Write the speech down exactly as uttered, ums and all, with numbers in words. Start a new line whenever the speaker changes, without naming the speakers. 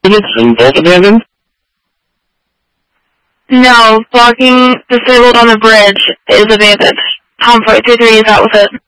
Units and both abandoned?
No, blocking disabled on the bridge is abandoned. Tom four eight two three is out with it.